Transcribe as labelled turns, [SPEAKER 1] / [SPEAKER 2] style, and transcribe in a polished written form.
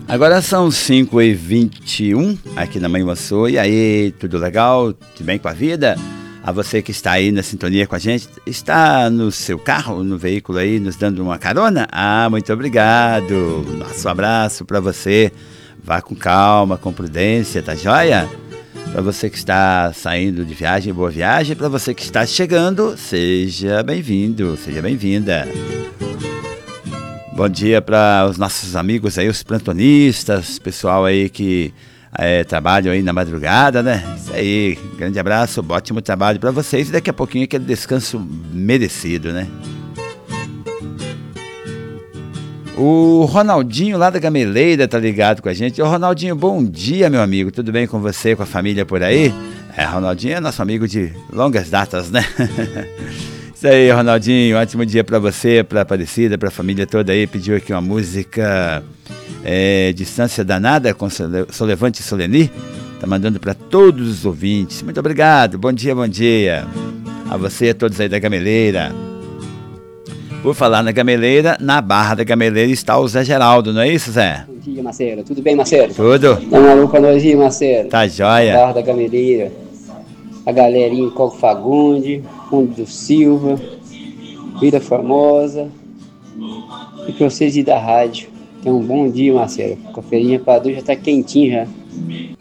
[SPEAKER 1] Agora são 5h21 aqui na Manhuaçu. E aí, tudo legal? Tudo bem com a vida? A você que está aí na sintonia com a gente, está no seu carro, no veículo aí, nos dando uma carona? Muito obrigado. Nosso abraço para você. Vá com calma, com prudência, tá joia? Para você que está saindo de viagem, boa viagem. Para você que está chegando, seja bem-vindo, seja bem-vinda. Bom dia para os nossos amigos aí, os plantonistas, pessoal aí que trabalham aí na madrugada, né? Isso aí, grande abraço, ótimo trabalho para vocês e daqui a pouquinho aquele descanso merecido, né? O Ronaldinho lá da Gameleira tá ligado com a gente. Ô Ronaldinho, bom dia, meu amigo, tudo bem com você, com a família por aí? Ronaldinho é nosso amigo de longas datas, né? Isso aí, Ronaldinho, ótimo dia pra você, pra Aparecida, pra família toda aí. Pediu aqui uma música Distância Danada com Solevante e Soleni. Tá mandando pra todos os ouvintes. Muito obrigado, bom dia, bom dia. A você e a todos aí da Gameleira. Por falar na Gameleira, na Barra da Gameleira está o Zé Geraldo, não é isso, Zé?
[SPEAKER 2] Bom dia, Marcelo. Tudo bem, Marcelo?
[SPEAKER 1] Tudo.
[SPEAKER 2] Dá um alô pra nós aí, Marcelo.
[SPEAKER 1] Tá jóia.
[SPEAKER 2] Barra da Gameleira. A galerinha em Coco Fagundes, Fundo do Silva, Vila Formosa e pra vocês ir da rádio. Então, um bom dia, Marcelo. Caferinha para dois já tá quentinho já.